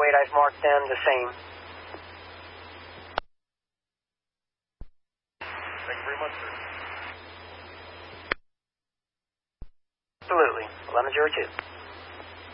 I've marked them the same. Thank you very much, sir. Absolutely. 1102.